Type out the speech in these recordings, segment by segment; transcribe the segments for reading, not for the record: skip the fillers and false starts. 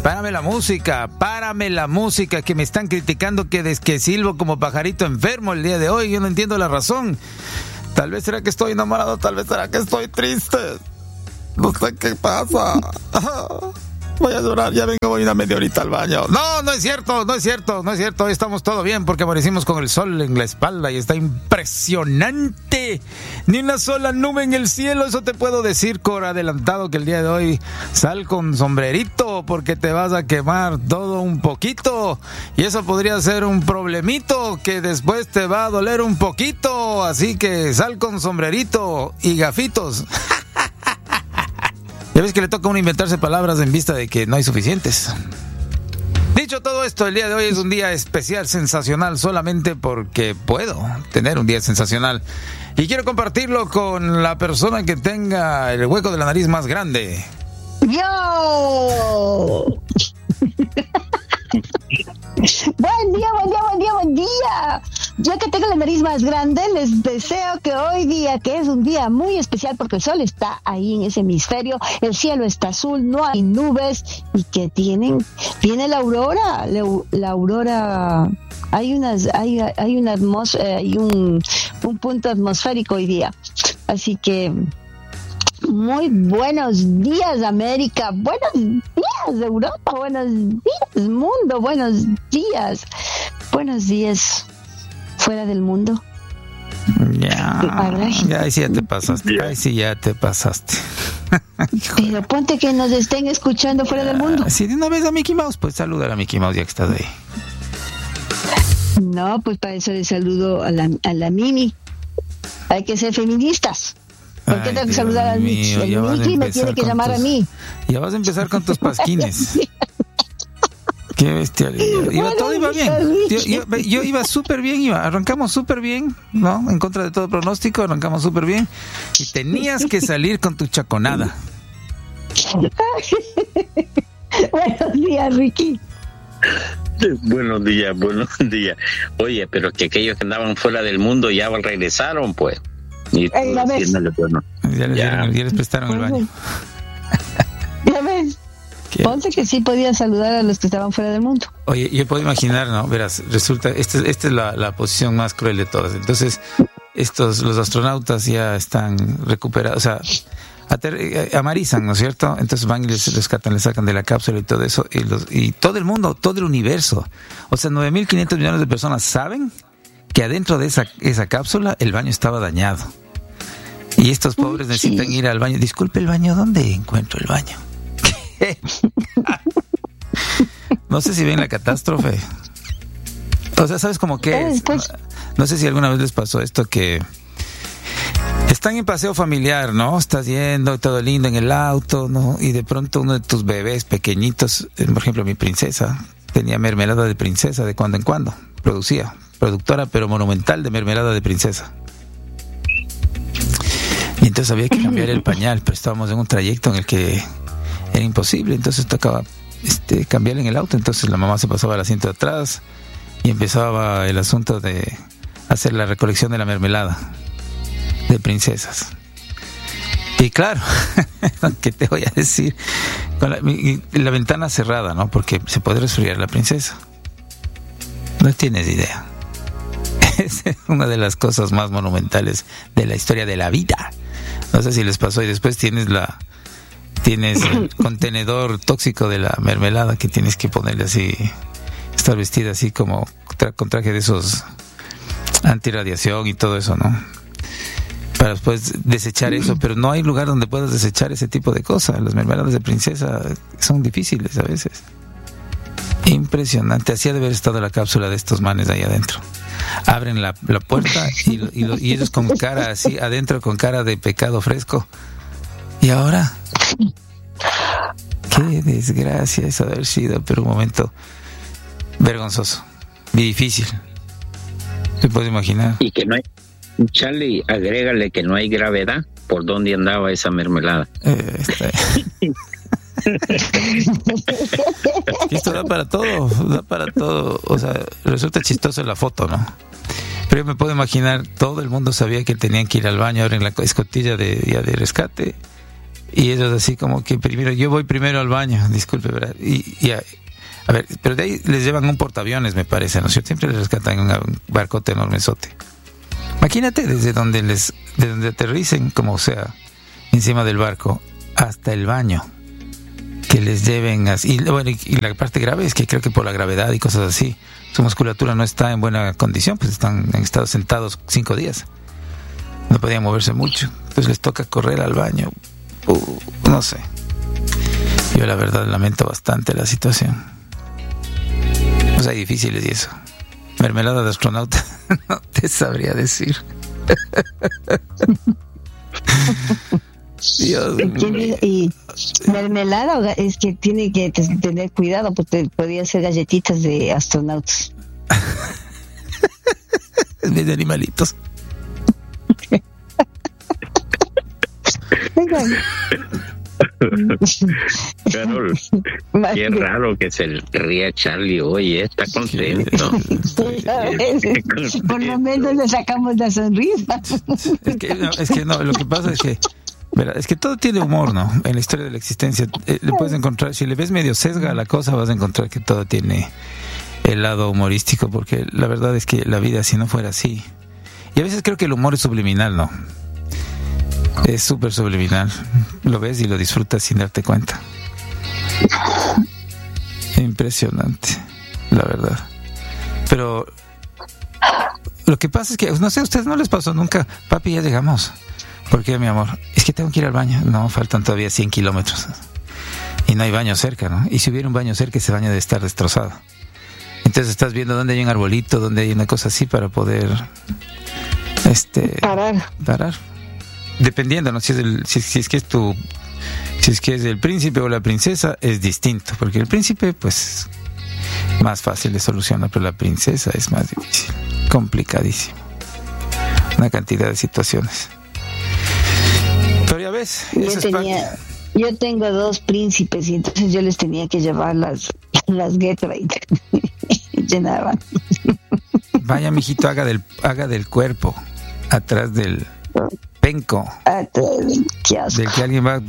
Párame la música, que me están criticando que silbo como pajarito enfermo el día de hoy. Yo no entiendo la razón. Tal vez será que estoy enamorado, tal vez será que estoy triste. No sé qué pasa. Voy a llorar, ya vengo, voy una media horita al baño. No es cierto. Hoy estamos todo bien porque amanecimos con el sol en la espalda y está impresionante. Ni una sola nube en el cielo, eso te puedo decir por adelantado, que el día de hoy sal con sombrerito porque te vas a quemar todo un poquito. Y eso podría ser un problemito que después te va a doler un poquito. Así que sal con sombrerito y gafitos. Ya ves que le toca a uno inventarse palabras en vista de que no hay suficientes. Dicho todo esto, el día de hoy es un día especial, sensacional, solamente porque puedo tener un día sensacional. Y quiero compartirlo con la persona que tenga el hueco de la nariz más grande. ¡Yo! Buen día. Yo que tengo la nariz más grande, les deseo que hoy día, que es un día muy especial porque el sol está ahí en ese hemisferio, el cielo está azul, no hay nubes y que viene la aurora. La aurora, hay una atmósfera, hay un punto atmosférico hoy día. Así que muy buenos días, América, buenos días, Europa, buenos días, mundo, buenos días fuera del mundo. Ya te pasaste. Pero ponte que nos estén escuchando fuera del mundo. Si de una vez a Mickey Mouse, pues saludar a Mickey Mouse ya que estás ahí. No, pues para eso le saludo a la Mimi. Hay que ser feministas. ¿Por qué tengo que saludar al Mickey? El Mickey me tiene que llamar a mí. Ya vas a empezar con tus pasquines. Qué bestialidad. Todo iba bien. Yo iba súper bien, arrancamos súper bien, ¿no? En contra de todo pronóstico, arrancamos súper bien. Y tenías que salir con tu chaconada. Buenos días, Ricky. Buenos días. Oye, pero que aquellos que andaban fuera del mundo ya regresaron, pues. Y ya les prestaron el baño. Ya ves. Ponte que sí podían saludar a los que estaban fuera del mundo. Oye, yo puedo imaginar, ¿no? Verás, resulta, esta es la posición más cruel de todas. Entonces, los astronautas ya están recuperados, o sea, amarizan, ¿no es cierto? Entonces van y les rescatan, les sacan de la cápsula y todo eso, y todo el mundo, todo el universo, o sea, 9.500 millones de personas saben que adentro de esa cápsula el baño estaba dañado. Y estos pobres necesitan ir al baño. Disculpe, ¿el baño? ¿Dónde encuentro el baño? No sé si ven la catástrofe. O sea, ¿sabes cómo que? No sé si alguna vez les pasó esto, que están en paseo familiar, ¿no? Estás yendo, todo lindo en el auto, ¿no? Y de pronto uno de tus bebés pequeñitos, por ejemplo mi princesa, tenía mermelada de princesa de cuando en cuando. Productora pero monumental de mermelada de princesa. Y entonces había que cambiar el pañal, pero estábamos en un trayecto en el que era imposible, entonces tocaba cambiar en el auto. Entonces la mamá se pasaba al asiento de atrás y empezaba el asunto de hacer la recolección de la mermelada de princesas. Y claro, ¿qué te voy a decir? Con la ventana cerrada, ¿no? Porque se puede resfriar la princesa. No tienes idea. Es una de las cosas más monumentales de la historia de la vida. No sé si les pasó. Y después tienes el contenedor tóxico de la mermelada, que tienes que ponerle así, estar vestida así como con traje de esos antirradiación y todo eso, ¿no? Para después desechar eso, pero no hay lugar donde puedas desechar ese tipo de cosas. Las mermeladas de princesa son difíciles a veces. Impresionante. Así ha de haber estado la cápsula de estos manes ahí adentro. Abren la puerta y ellos con cara así adentro, con cara de pecado fresco. ¿Y ahora? Qué desgracia eso de haber sido, pero un momento vergonzoso y difícil. ¿Se puede imaginar? Y que no hay, Charlie, agrégale que no hay gravedad por dónde andaba esa mermelada. Esto da para todo. O sea, resulta chistoso la foto, ¿no? Pero yo me puedo imaginar, todo el mundo sabía que tenían que ir al baño, abren la escotilla de rescate Y ellos así como que primero, yo voy primero al baño, disculpe, ¿verdad? Y a ver, pero de ahí les llevan un portaaviones, me parece, ¿no es cierto? Siempre les rescatan un barcote enormezote. Imagínate desde donde aterricen, como sea, encima del barco, hasta el baño, que les lleven así. Y bueno, y la parte grave es que creo que por la gravedad y cosas así, su musculatura no está en buena condición, pues han estado sentados 5 días. No podían moverse mucho, entonces les toca correr al baño. No sé. Yo la verdad lamento bastante la situación. O sea, difíciles y eso. Mermelada de astronauta, no te sabría decir. Dios mío. Y mermelada es que tiene que tener cuidado porque podría ser galletitas de astronautas. De animalitos. Carol, qué raro que se ría Charlie hoy, está contento. Por lo menos le sacamos la sonrisa. Es que no, lo que pasa es que, ¿verdad? Es que todo tiene humor, ¿no? En la historia de la existencia le puedes encontrar, si le ves medio sesga a la cosa, vas a encontrar que todo tiene el lado humorístico, porque la verdad es que la vida si no fuera así, y a veces creo que el humor es subliminal, ¿no? Es súper subliminal. Lo ves y lo disfrutas sin darte cuenta. Impresionante, la verdad. Pero lo que pasa es que, no sé, a ustedes no les pasó nunca. Papi, ya llegamos. ¿Por qué, mi amor? Es que tengo que ir al baño. No, faltan todavía 100 kilómetros. Y no hay baño cerca, ¿no? Y si hubiera un baño cerca, ese baño debe estar destrozado. Entonces estás viendo dónde hay un arbolito, dónde hay una cosa así para poder parar. Dependiendo, ¿no? Si es que es el príncipe o la princesa, es distinto, porque el príncipe, pues, más fácil de solucionar, pero la princesa es más difícil, complicadísimo, una cantidad de situaciones. Pero ya ves, yo tengo 2 príncipes y entonces yo les tenía que llevar las Gatorade y llenaban. Vaya, mijito, haga del cuerpo atrás del penco del que alguien va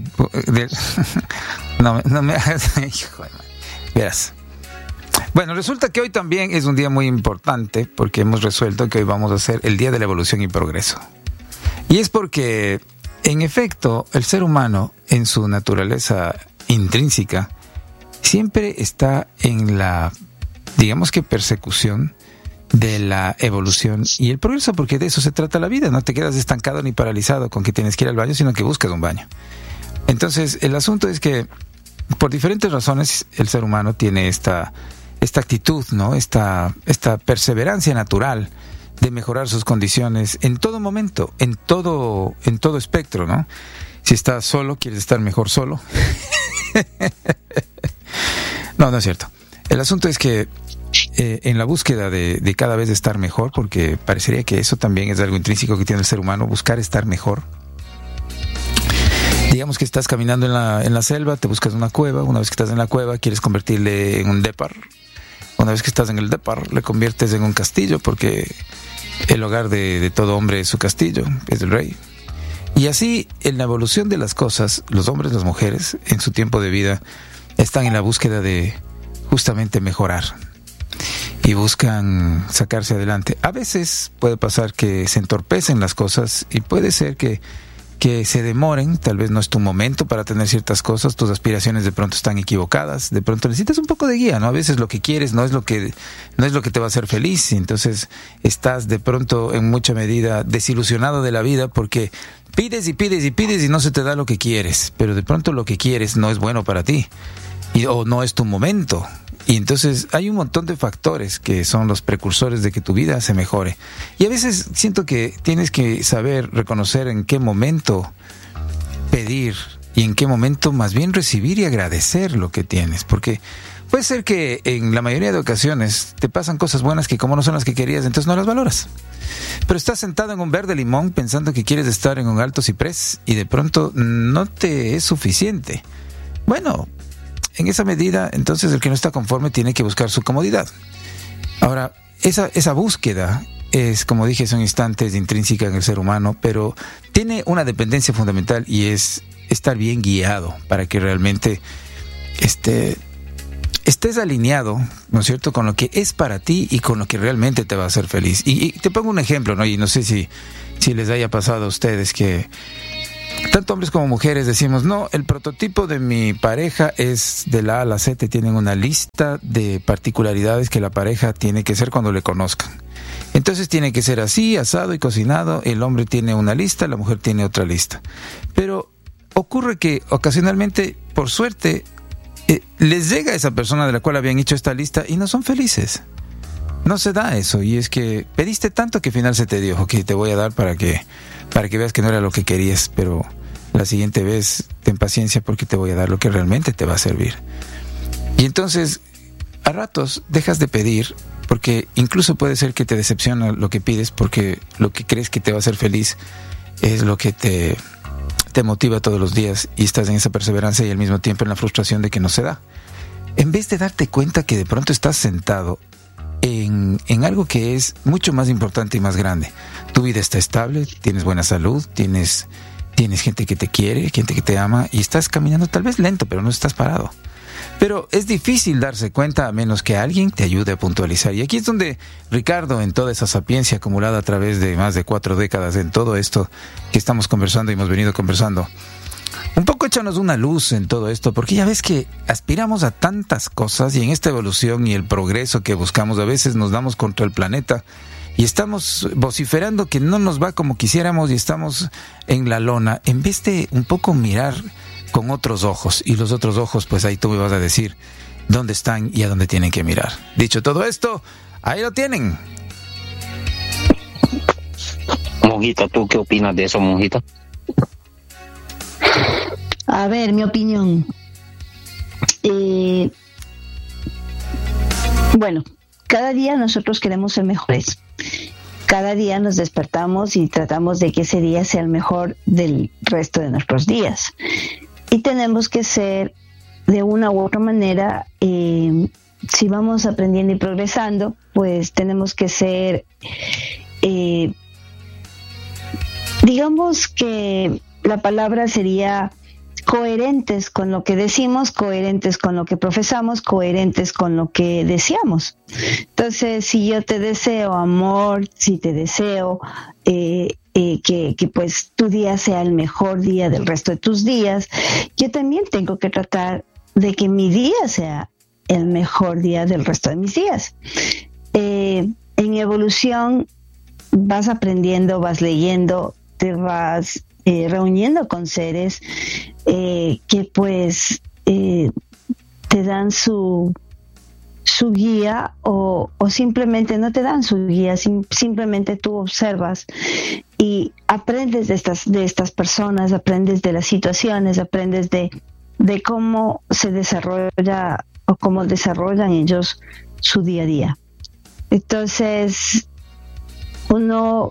no me hagas, hijo de madre. Verás. Bueno, resulta que hoy también es un día muy importante porque hemos resuelto que hoy vamos a hacer el Día de la Evolución y Progreso. Y es porque, en efecto, el ser humano, en su naturaleza intrínseca, siempre está en la, digamos que, persecución de la evolución y el progreso, porque de eso se trata la vida. No te quedas estancado ni paralizado con que tienes que ir al baño, sino que buscas un baño. Entonces, el asunto es que, por diferentes razones, el ser humano tiene esta actitud, ¿no? Esta perseverancia natural de mejorar sus condiciones en todo momento, en todo espectro, ¿no? Si estás solo, quieres estar mejor solo. No es cierto. El asunto es que en la búsqueda de cada vez estar mejor, porque parecería que eso también es algo intrínseco que tiene el ser humano, buscar estar mejor. Digamos que estás caminando en la selva, te buscas una cueva. Una vez que estás en la cueva, quieres convertirle en un dépar. Una vez que estás en el dépar, le conviertes en un castillo, porque el hogar de todo hombre es su castillo, es el rey. Y así, en la evolución de las cosas, los hombres, las mujeres, en su tiempo de vida, están en la búsqueda de justamente mejorar. Y buscan sacarse adelante. A veces puede pasar que se entorpecen las cosas y puede ser que se demoren. Tal vez no es tu momento para tener ciertas cosas, tus aspiraciones de pronto están equivocadas, de pronto necesitas un poco de guía, ¿no? A veces lo que quieres no es lo que te va a hacer feliz, y entonces estás de pronto en mucha medida desilusionado de la vida porque pides y no se te da lo que quieres, pero de pronto lo que quieres no es bueno para ti o no es tu momento. Y entonces hay un montón de factores que son los precursores de que tu vida se mejore. Y a veces siento que tienes que saber reconocer en qué momento pedir y en qué momento más bien recibir y agradecer lo que tienes. Porque puede ser que en la mayoría de ocasiones te pasan cosas buenas que como no son las que querías, entonces no las valoras. Pero estás sentado en un verde limón pensando que quieres estar en un alto ciprés y de pronto no te es suficiente. Bueno, en esa medida, entonces el que no está conforme tiene que buscar su comodidad. Ahora, esa búsqueda es, como dije hace un instante, es intrínseca en el ser humano, pero tiene una dependencia fundamental y es estar bien guiado para que realmente estés alineado, ¿no es cierto?, con lo que es para ti y con lo que realmente te va a hacer feliz. Y te pongo un ejemplo, ¿no? Y no sé si les haya pasado a ustedes que tanto hombres como mujeres decimos, no, el prototipo de mi pareja es de la A a la Z, tienen una lista de particularidades que la pareja tiene que ser cuando le conozcan. Entonces tiene que ser así, asado y cocinado. El hombre tiene una lista, la mujer tiene otra lista. Pero ocurre que ocasionalmente, por suerte, les llega a esa persona de la cual habían hecho esta lista y no son felices. No se da eso, y es que pediste tanto que al final se te dio, ok, te voy a dar para que veas que no era lo que querías, pero la siguiente vez ten paciencia porque te voy a dar lo que realmente te va a servir. Y entonces, a ratos dejas de pedir, porque incluso puede ser que te decepciona lo que pides, porque lo que crees que te va a hacer feliz es lo que te motiva todos los días, y estás en esa perseverancia y al mismo tiempo en la frustración de que no se da. En vez de darte cuenta que de pronto estás sentado en algo que es mucho más importante y más grande. Tu vida está estable, tienes buena salud, tienes gente que te quiere, gente que te ama, y estás caminando tal vez lento, pero no estás parado. Pero es difícil darse cuenta a menos que alguien te ayude a puntualizar. Y aquí es donde Ricardo, en toda esa sapiencia acumulada a través de más de 4 décadas en todo esto que estamos conversando y hemos venido conversando, un poco échanos una luz en todo esto, porque ya ves que aspiramos a tantas cosas, y en esta evolución y el progreso que buscamos a veces nos damos contra el planeta y estamos vociferando que no nos va como quisiéramos y estamos en la lona, en vez de un poco mirar con otros ojos. Y los otros ojos, pues ahí tú me vas a decir dónde están y a dónde tienen que mirar. Dicho todo esto, ahí lo tienen. Monjita, ¿tú qué opinas de eso, monjita? A ver, mi opinión. Bueno, cada día nosotros queremos ser mejores. Cada día nos despertamos y tratamos de que ese día sea el mejor del resto de nuestros días. Y tenemos que ser, de una u otra manera, si vamos aprendiendo y progresando, pues tenemos que ser, digamos que la palabra sería coherentes con lo que decimos, coherentes con lo que profesamos, coherentes con lo que deseamos. Entonces, si yo te deseo amor, si te deseo que pues tu día sea el mejor día del resto de tus días, yo también tengo que tratar de que mi día sea el mejor día del resto de mis días. En evolución vas aprendiendo, vas leyendo, te vas reuniendo con seres que pues te dan su guía o simplemente no te dan su guía, simplemente tú observas y aprendes de estas personas, aprendes de las situaciones, aprendes de cómo se desarrolla o cómo desarrollan ellos su día a día. Entonces, uno,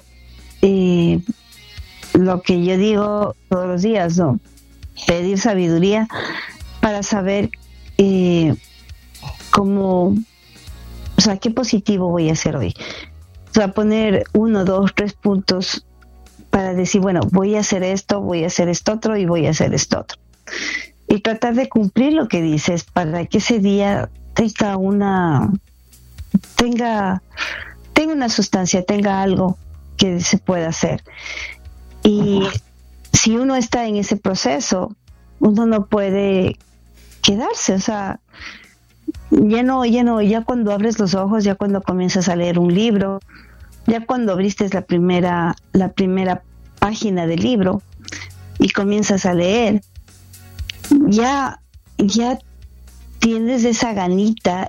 lo que yo digo todos los días, ¿no? Pedir sabiduría para saber cómo, o sea, qué positivo voy a hacer hoy. O sea, poner 1, 2, 3 puntos para decir, bueno, voy a hacer esto otro y voy a hacer esto otro. Y tratar de cumplir lo que dices para que ese día tenga una sustancia, tenga algo que se pueda hacer. Y si uno está en ese proceso, uno no puede quedarse, o sea, ya cuando abres los ojos, ya cuando comienzas a leer un libro, ya cuando abriste la primera página del libro y comienzas a leer, ya tienes esa ganita,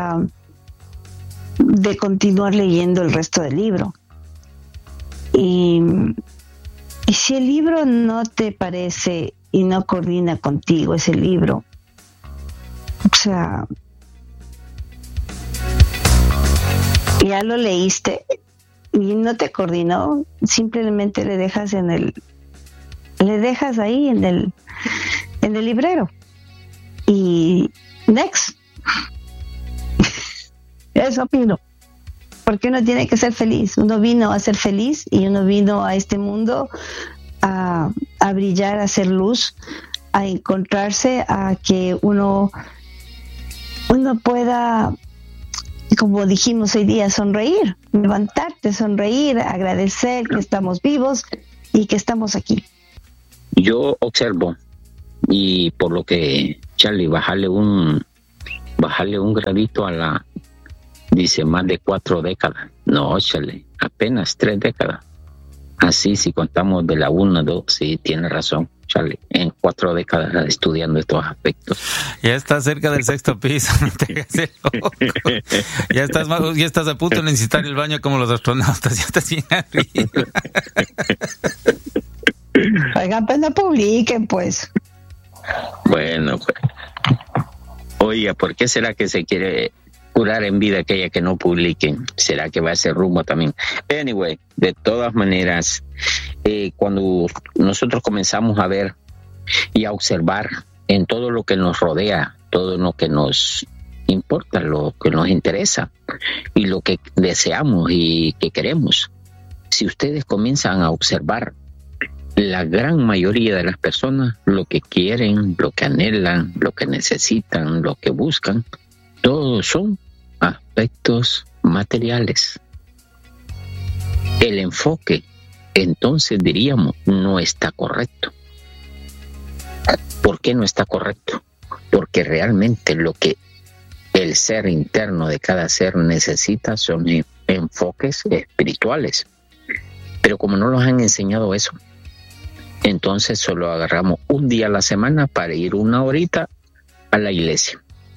de continuar leyendo el resto del libro. Y si el libro no te parece y no coordina contigo ese libro, o sea, ya lo leíste y no te coordinó, simplemente le dejas ahí en el librero y next. Eso opino. Porque uno tiene que ser feliz. Uno vino a ser feliz y uno vino a este mundo a brillar, a hacer luz, a encontrarse, a que uno pueda, como dijimos hoy día, sonreír, levantarte, sonreír, agradecer que estamos vivos y que estamos aquí. Yo observo, y por lo que, Charlie, bajarle un gradito dice más de 4 décadas. No, Charlie, apenas 3 décadas. Así, si contamos de la 1, 2, sí, tiene razón, Charlie. En 4 décadas estudiando estos aspectos. Ya estás cerca del 6º piso, no te hagas el loco. Ya estás a punto de necesitar el baño como los astronautas, ya estás bien arriba. Oigan, pues no publiquen, pues. Bueno, pues. Oiga, ¿por qué será que se quiere curar en vida aquella que no publiquen? ¿Será que va a ser rumbo también? Anyway, de todas maneras, cuando nosotros comenzamos a ver y a observar en todo lo que nos rodea, todo lo que nos importa, lo que nos interesa y lo que deseamos y que queremos, si ustedes comienzan a observar, la gran mayoría de las personas lo que quieren, lo que anhelan, lo que necesitan, lo que buscan, todos son aspectos materiales. El enfoque, entonces diríamos, no está correcto. ¿Por qué no está correcto? Porque realmente lo que el ser interno de cada ser necesita son enfoques espirituales. Pero como no nos han enseñado eso, entonces solo agarramos un día a la semana para ir 1 horita a la iglesia.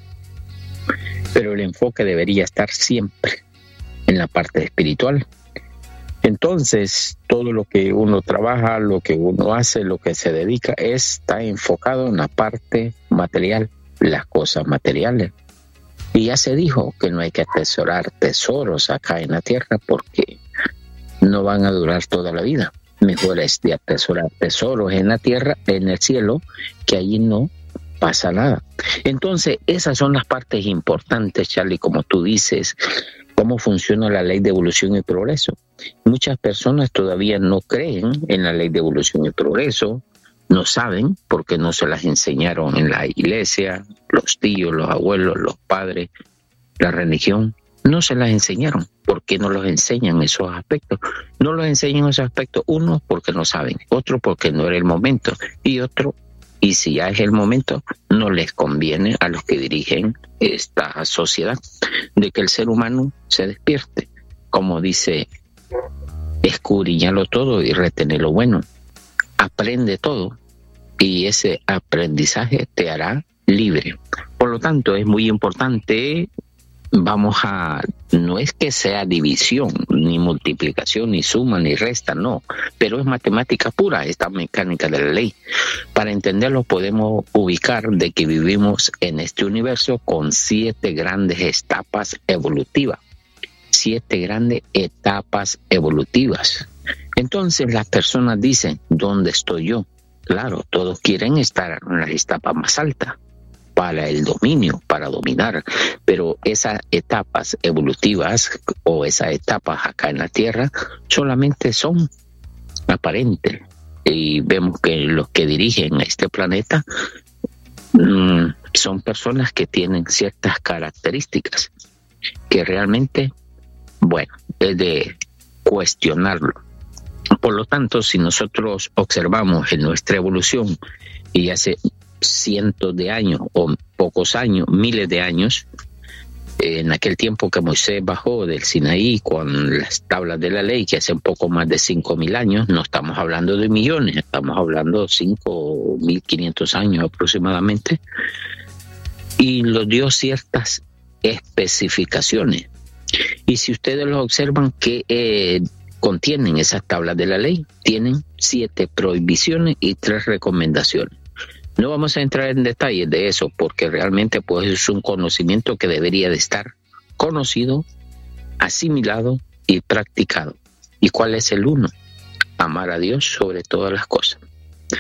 Pero el enfoque debería estar siempre en la parte espiritual. Entonces, todo lo que uno trabaja, lo que uno hace, lo que se dedica, está enfocado en la parte material, las cosas materiales. Y ya se dijo que no hay que atesorar tesoros acá en la tierra porque no van a durar toda la vida. Mejor es de atesorar tesoros en la tierra, en el cielo, que allí no pasa nada. Entonces, esas son las partes importantes, Charlie, como tú dices, cómo funciona la ley de evolución y progreso. Muchas personas todavía no creen en la ley de evolución y progreso, no saben porque no se las enseñaron en la iglesia, los tíos, los abuelos, los padres, la religión. No se las enseñaron. ¿Por qué no los enseñan esos aspectos? No los enseñan esos aspectos, uno, porque no saben, otro, porque no era el momento, y otro, y si ya es el momento, no les conviene a los que dirigen esta sociedad de que el ser humano se despierte. Como dice, escudriñalo todo y retén lo bueno. Aprende todo y ese aprendizaje te hará libre. Por lo tanto, es muy importante. No es que sea división, ni multiplicación, ni suma, ni resta, no, pero es matemática pura, esta mecánica de la ley. Para entenderlo podemos ubicar de que vivimos en este universo con 7 grandes etapas evolutivas. 7 grandes etapas evolutivas. Entonces las personas dicen, ¿dónde estoy yo? Claro, todos quieren estar en las etapas más altas, para el dominio, para dominar, pero esas etapas evolutivas o esas etapas acá en la Tierra solamente son aparentes y vemos que los que dirigen este planeta son personas que tienen ciertas características que realmente, bueno, es de cuestionarlo. Por lo tanto, si nosotros observamos en nuestra evolución y hace cientos de años o pocos años, miles de años, en aquel tiempo que Moisés bajó del Sinaí con las tablas de la ley, que hace un poco más de 5.000 años, no estamos hablando de millones, estamos hablando de 5.500 años aproximadamente, y nos dio ciertas especificaciones. Y si ustedes lo observan, que contienen esas tablas de la ley, tienen 7 prohibiciones y 3 recomendaciones. No vamos a entrar en detalles de eso porque realmente pues es un conocimiento que debería de estar conocido, asimilado y practicado. ¿Y cuál es el uno? Amar a Dios sobre todas las cosas.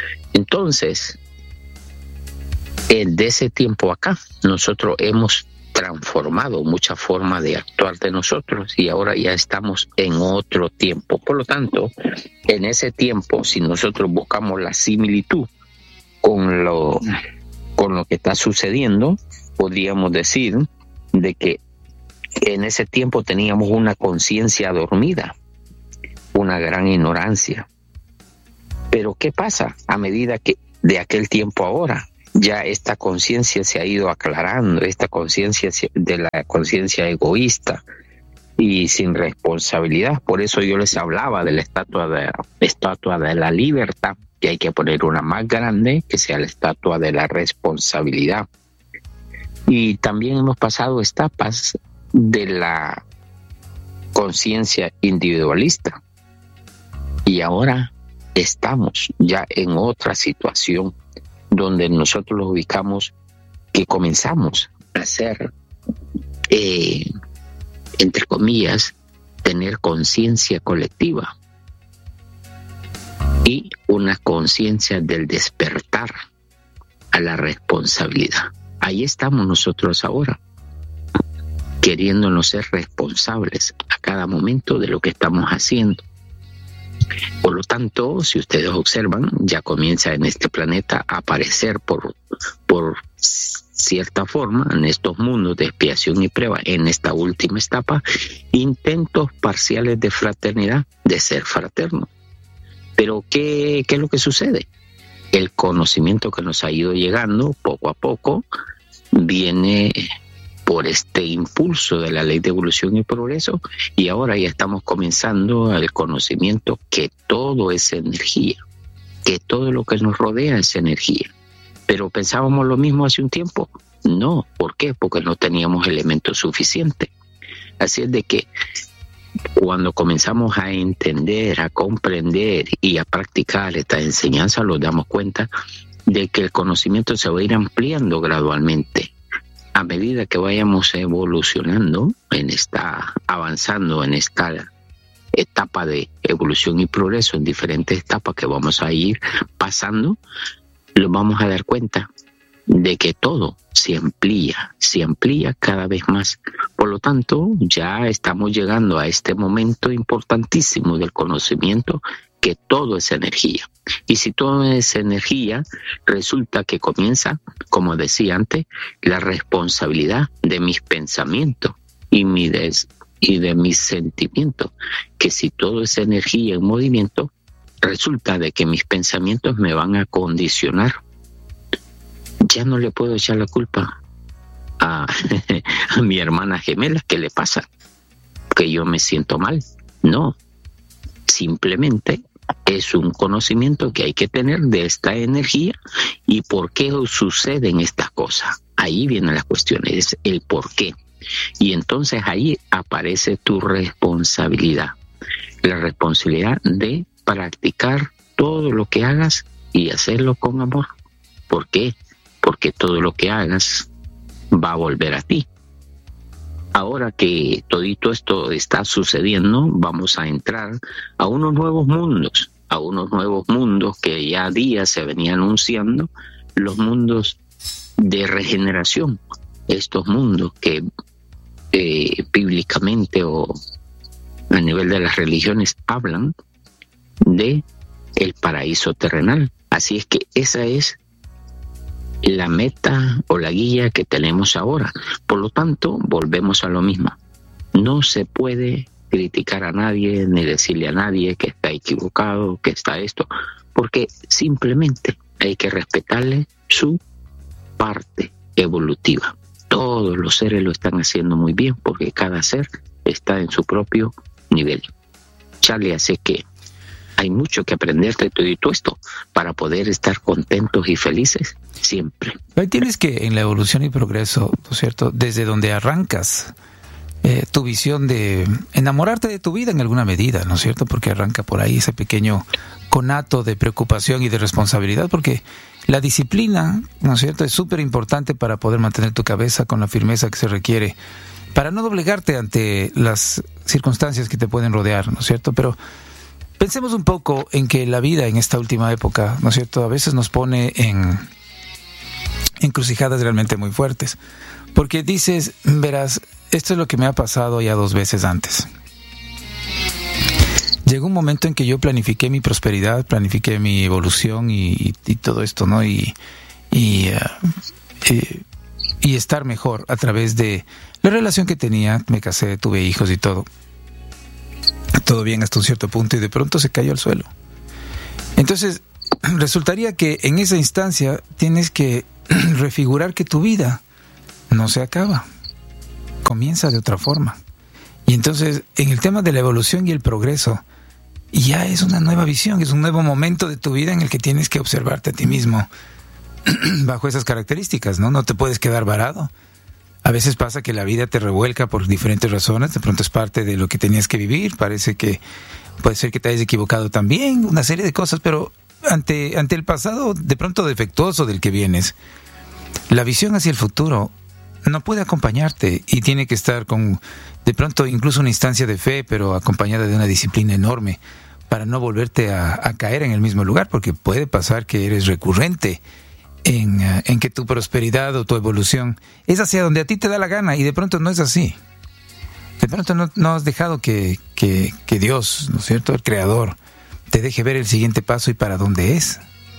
Entonces, de ese tiempo acá, nosotros hemos transformado mucha forma de actuar de nosotros y ahora ya estamos en otro tiempo. Por lo tanto, en ese tiempo, si nosotros buscamos la similitud con lo que está sucediendo, podríamos decir de que en ese tiempo teníamos una conciencia dormida, una gran ignorancia. Pero ¿qué pasa a medida que de aquel tiempo ahora? Ya esta conciencia se ha ido aclarando, esta conciencia de la conciencia egoísta y sin responsabilidad. Por eso yo les hablaba de la estatua de la libertad, que hay que poner una más grande, que sea la estatua de la responsabilidad. Y también hemos pasado etapas de la conciencia individualista. Y ahora estamos ya en otra situación donde nosotros los ubicamos, que comenzamos a ser, entre comillas, tener conciencia colectiva y una conciencia del despertar a la responsabilidad. Ahí estamos nosotros ahora, queriéndonos ser responsables a cada momento de lo que estamos haciendo. Por lo tanto, si ustedes observan, ya comienza en este planeta a aparecer por cierta forma, en estos mundos de expiación y prueba, en esta última etapa, intentos parciales de fraternidad, de ser fraterno. Pero ¿qué es lo que sucede? El conocimiento que nos ha ido llegando poco a poco viene por este impulso de la ley de evolución y progreso, y ahora ya estamos comenzando al conocimiento que todo es energía, que todo lo que nos rodea es energía. Pero pensábamos lo mismo hace un tiempo. No, ¿por qué? Porque no teníamos elementos suficientes. Así es de que cuando comenzamos a entender, a comprender y a practicar esta enseñanza, nos damos cuenta de que el conocimiento se va a ir ampliando gradualmente. A medida que vayamos evolucionando, avanzando en esta etapa de evolución y progreso, en diferentes etapas que vamos a ir pasando, nos vamos a dar cuenta de que todo se amplía cada vez más. Por lo tanto, ya estamos llegando a este momento importantísimo del conocimiento, que todo es energía. Y si todo es energía, resulta que comienza, como decía antes, la responsabilidad de mis pensamientos y de mis sentimientos. Que si todo es energía en movimiento, resulta de que mis pensamientos me van a condicionar. Ya no le puedo echar la culpa a mi hermana gemela. ¿Qué le pasa? Que yo me siento mal. No, simplemente es un conocimiento que hay que tener de esta energía y por qué suceden estas cosas. Ahí vienen las cuestiones, es el por qué. Y entonces ahí aparece tu responsabilidad. La responsabilidad de practicar todo lo que hagas y hacerlo con amor. ¿Por qué? Porque todo lo que hagas va a volver a ti. Ahora que todito esto está sucediendo, vamos a entrar a unos nuevos mundos que ya días se venían anunciando, los mundos de regeneración. Estos mundos que bíblicamente o a nivel de las religiones hablan de el paraíso terrenal. Así es que esa es la meta o la guía que tenemos ahora. Por lo tanto, volvemos a lo mismo. No se puede criticar a nadie ni decirle a nadie que está equivocado, que está esto, porque simplemente hay que respetarle su parte evolutiva. Todos los seres lo están haciendo muy bien porque cada ser está en su propio nivel. Charlie, hace que hay mucho que aprender de todo esto para poder estar contentos y felices siempre. Ahí tienes que en la evolución y progreso, ¿no es cierto? Desde donde arrancas tu visión de enamorarte de tu vida en alguna medida, ¿no es cierto? Porque arranca por ahí ese pequeño conato de preocupación y de responsabilidad, porque la disciplina, ¿no es cierto?, es súper importante para poder mantener tu cabeza con la firmeza que se requiere, para no doblegarte ante las circunstancias que te pueden rodear, ¿no es cierto? Pero pensemos un poco en que la vida en esta última época, ¿no es cierto?, a veces nos pone en encrucijadas realmente muy fuertes. Porque dices, verás, esto es lo que me ha pasado ya 2 veces antes. Llegó un momento en que yo planifiqué mi prosperidad, planifiqué mi evolución y todo esto, ¿no? Y estar mejor a través de la relación que tenía. Me casé, tuve hijos y todo. Todo bien hasta un cierto punto y de pronto se cayó al suelo. Entonces, resultaría que en esa instancia tienes que refigurar que tu vida no se acaba, comienza de otra forma. Y entonces, en el tema de la evolución y el progreso, ya es una nueva visión, es un nuevo momento de tu vida en el que tienes que observarte a ti mismo bajo esas características, ¿no? No te puedes quedar varado. A veces pasa que la vida te revuelca por diferentes razones, de pronto es parte de lo que tenías que vivir, parece que puede ser que te hayas equivocado también, una serie de cosas, pero ante el pasado de pronto defectuoso del que vienes, la visión hacia el futuro no puede acompañarte y tiene que estar con, de pronto, incluso una instancia de fe, pero acompañada de una disciplina enorme para no volverte a caer en el mismo lugar, porque puede pasar que eres recurrente en que tu prosperidad o tu evolución es hacia donde a ti te da la gana y de pronto no es así. De pronto no has dejado que Dios, ¿no es cierto?, el Creador, te deje ver el siguiente paso y para dónde es.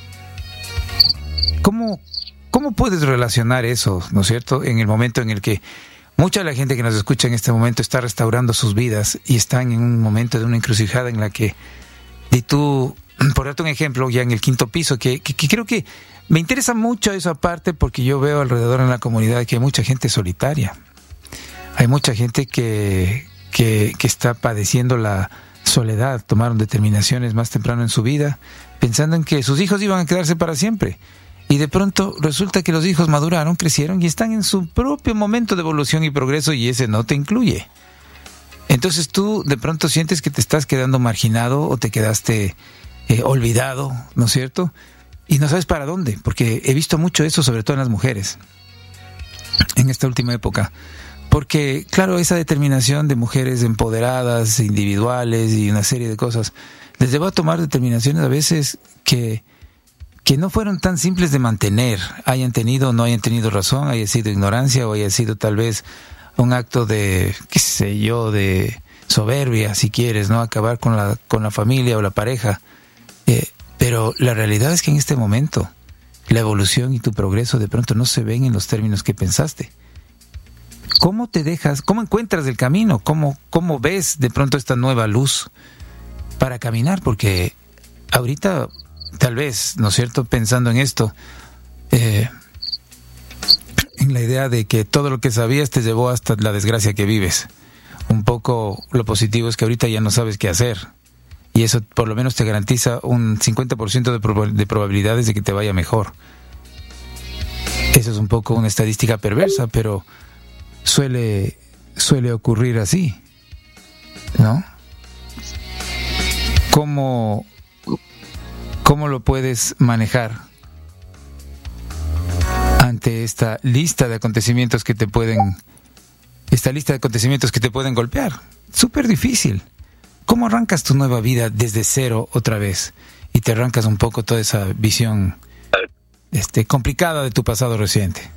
¿Cómo puedes relacionar eso, ¿no es cierto?, en el momento en el que mucha de la gente que nos escucha en este momento está restaurando sus vidas y están en un momento de una encrucijada en la que, y tú, por darte un ejemplo, ya en el 5º piso, que creo que me interesa mucho esa parte porque yo veo alrededor en la comunidad que hay mucha gente solitaria. Hay mucha gente que está padeciendo la soledad, tomaron determinaciones más temprano en su vida, pensando en que sus hijos iban a quedarse para siempre. Y de pronto resulta que los hijos maduraron, crecieron y están en su propio momento de evolución y progreso y ese no te incluye. Entonces tú de pronto sientes que te estás quedando marginado o te quedaste olvidado, ¿no es cierto? Y no sabes para dónde, porque he visto mucho eso, sobre todo en las mujeres, en esta última época. Porque, claro, esa determinación de mujeres empoderadas, individuales y una serie de cosas, les llevó a tomar determinaciones a veces que no fueron tan simples de mantener, hayan tenido o no hayan tenido razón, haya sido ignorancia o haya sido tal vez un acto de, qué sé yo, de soberbia, si quieres, ¿no? Acabar con la familia o la pareja. Pero la realidad es que en este momento la evolución y tu progreso de pronto no se ven en los términos que pensaste. ¿Cómo te dejas, cómo encuentras el camino? ¿Cómo ves de pronto esta nueva luz para caminar? Porque ahorita, tal vez, ¿no es cierto?, pensando en esto, en la idea de que todo lo que sabías te llevó hasta la desgracia que vives. Un poco lo positivo es que ahorita ya no sabes qué hacer. Y eso por lo menos te garantiza un 50% de probabilidades de que te vaya mejor. Eso es un poco una estadística perversa, pero suele ocurrir así, ¿no? ¿Cómo lo puedes manejar ante esta lista de acontecimientos que te pueden golpear? Súper difícil. ¿Cómo arrancas tu nueva vida desde cero otra vez? Y te arrancas un poco toda esa visión complicada de tu pasado reciente.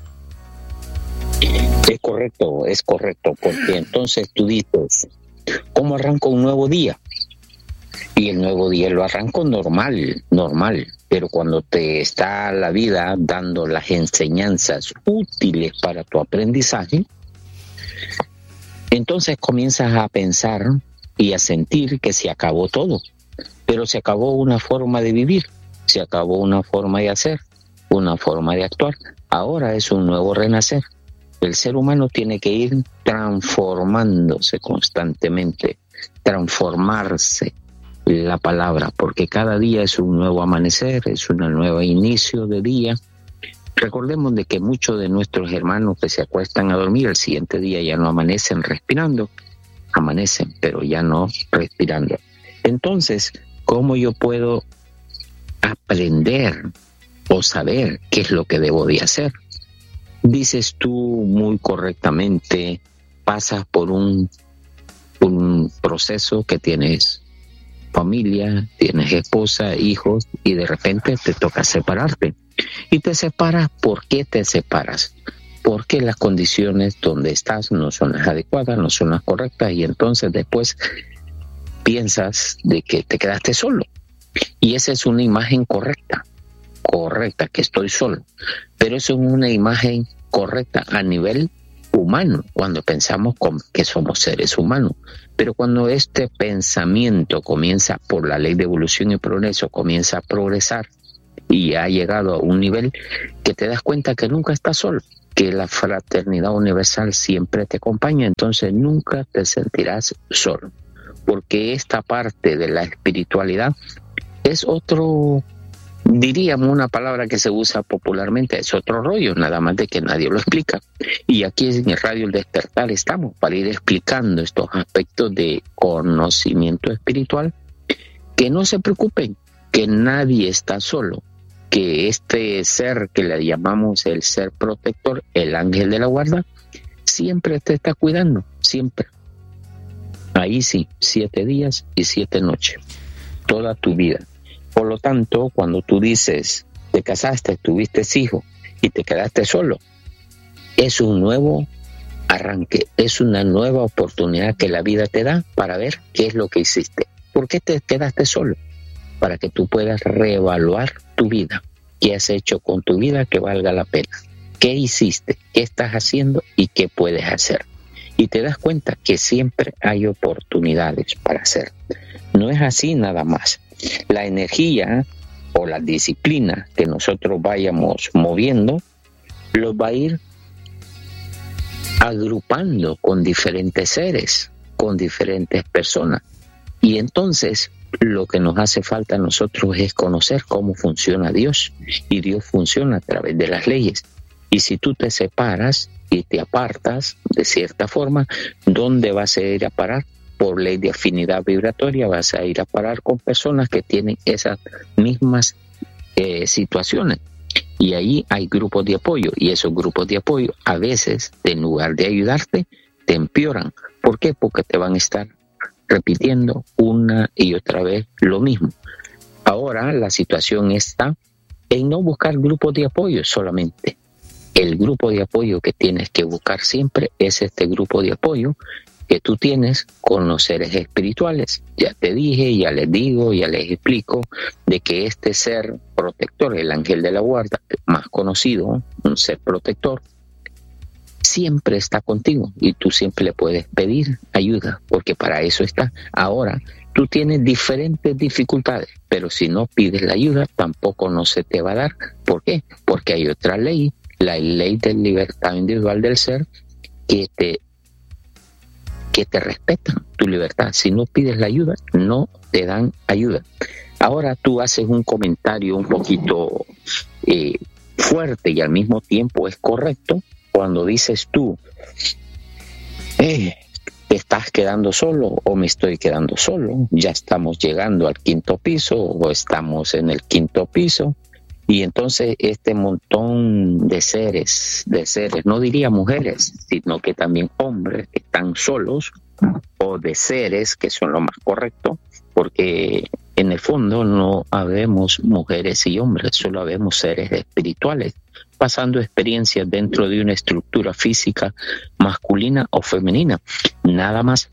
Es correcto, porque entonces tú dices, ¿cómo arranco un nuevo día? Y el nuevo día lo arranco normal, pero cuando te está la vida dando las enseñanzas útiles para tu aprendizaje, entonces comienzas a pensar y a sentir que se acabó todo, pero se acabó una forma de vivir, se acabó una forma de hacer, una forma de actuar. Ahora es un nuevo renacer. El ser humano tiene que ir transformándose constantemente, transformarse, la palabra, porque cada día es un nuevo amanecer, es un nuevo inicio de día. Recordemos de que muchos de nuestros hermanos que se acuestan a dormir, el siguiente día ya no amanecen respirando, amanecen, pero ya no respirando. Entonces, ¿cómo yo puedo aprender o saber qué es lo que debo de hacer? Dices tú muy correctamente, pasas por un proceso que tienes familia, tienes esposa, hijos, y de repente te toca separarte. Y te separas. ¿Por qué te separas? Porque las condiciones donde estás no son las adecuadas, no son las correctas, y entonces después piensas de que te quedaste solo. Y esa es una imagen correcta, que estoy solo. Pero eso es una imagen correcta a nivel humano, cuando pensamos que somos seres humanos. Pero cuando este pensamiento comienza, por la ley de evolución y progreso, comienza a progresar y ha llegado a un nivel que te das cuenta que nunca estás solo, que la fraternidad universal siempre te acompaña, entonces nunca te sentirás solo. Porque esta parte de la espiritualidad es otro, diríamos una palabra que se usa popularmente, es otro rollo, nada más de que nadie lo explica. Y aquí en el Radio El Despertar estamos para ir explicando estos aspectos de conocimiento espiritual. Que no se preocupen, que nadie está solo, que este ser que le llamamos el ser protector, el ángel de la guarda, siempre te está cuidando, siempre. Ahí sí, 7 días y 7 noches, toda tu vida. Por lo tanto, cuando tú dices, te casaste, tuviste hijos y te quedaste solo, es un nuevo arranque, es una nueva oportunidad que la vida te da para ver qué es lo que hiciste. ¿Por qué te quedaste solo? Para que tú puedas reevaluar tu vida. ¿Qué has hecho con tu vida que valga la pena? ¿Qué hiciste? ¿Qué estás haciendo? ¿Y qué puedes hacer? Y te das cuenta que siempre hay oportunidades para hacer. No es así nada más. La energía o la disciplina que nosotros vayamos moviendo los va a ir agrupando con diferentes seres, con diferentes personas. Y entonces lo que nos hace falta a nosotros es conocer cómo funciona Dios. Y Dios funciona a través de las leyes. Y si tú te separas y te apartas de cierta forma, ¿dónde vas a ir a parar? Por ley de afinidad vibratoria vas a ir a parar con personas que tienen esas mismas situaciones. Y ahí hay grupos de apoyo. Y esos grupos de apoyo a veces, en lugar de ayudarte, te empeoran. ¿Por qué? Porque te van a estar repitiendo una y otra vez lo mismo. Ahora la situación está en no buscar grupos de apoyo solamente. El grupo de apoyo que tienes que buscar siempre es este grupo de apoyo que tú tienes con los seres espirituales. Ya te dije, ya les digo, ya les explico de que este ser protector, el ángel de la guarda, más conocido, un ser protector, siempre está contigo y tú siempre le puedes pedir ayuda, porque para eso está. Ahora, tú tienes diferentes dificultades, pero si no pides la ayuda, tampoco no se te va a dar. ¿Por qué? Porque hay otra ley, la ley de libertad individual del ser, que te respetan tu libertad. Si no pides la ayuda, no te dan ayuda. Ahora tú haces un comentario un poquito fuerte y al mismo tiempo es correcto cuando dices tú, ¿te estás quedando solo o me estoy quedando solo? Ya estamos llegando al 5º piso o estamos en el 5º piso. Y entonces este montón de seres, no diría mujeres, sino que también hombres que están solos, o de seres, que son lo más correcto, porque en el fondo no habemos mujeres y hombres, solo habemos seres espirituales, pasando experiencias dentro de una estructura física masculina o femenina, nada más.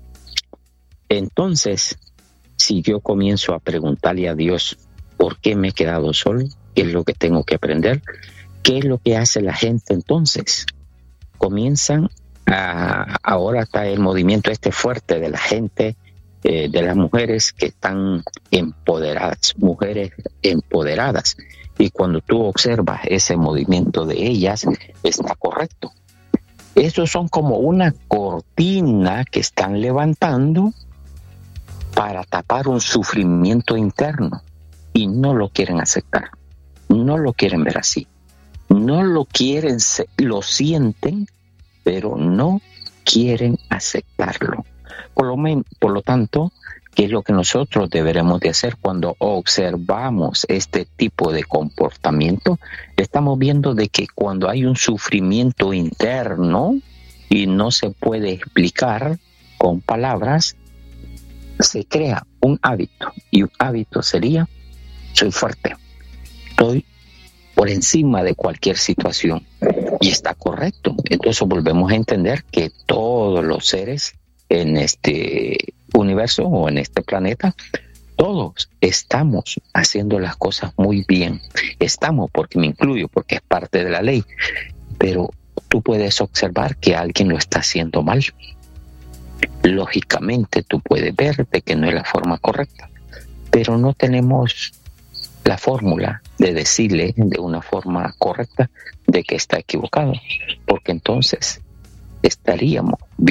Entonces, si yo comienzo a preguntarle a Dios, ¿por qué me he quedado solo? ¿Qué es lo que tengo que aprender? ¿Qué es lo que hace la gente entonces? Comienzan ahora está el movimiento fuerte de la gente, de las mujeres que están empoderadas, mujeres empoderadas. Y cuando tú observas ese movimiento de ellas, está correcto. Esos son como una cortina que están levantando para tapar un sufrimiento interno y no lo quieren aceptar. No lo quieren ver así. No lo quieren, lo sienten, pero no quieren aceptarlo. Por lo tanto, ¿qué es lo que nosotros deberemos de hacer cuando observamos este tipo de comportamiento? Estamos viendo de que cuando hay un sufrimiento interno y no se puede explicar con palabras, se crea un hábito, y un hábito sería: soy fuerte, estoy por encima de cualquier situación, y está correcto. Entonces volvemos a entender que todos los seres en este universo o en este planeta, todos estamos haciendo las cosas muy bien. Estamos, porque me incluyo, porque es parte de la ley, pero tú puedes observar que alguien lo está haciendo mal. Lógicamente tú puedes ver de que no es la forma correcta, pero no tenemos la fórmula de decirle de una forma correcta de que está equivocado, porque entonces estaríamos